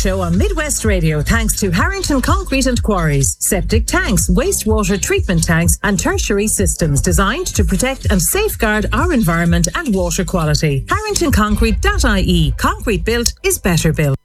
Show on Midwest Radio thanks to Harrington Concrete and Quarries. Septic tanks, wastewater treatment tanks and tertiary systems designed to protect and safeguard our environment and water quality. HarringtonConcrete.ie. Concrete built is better built.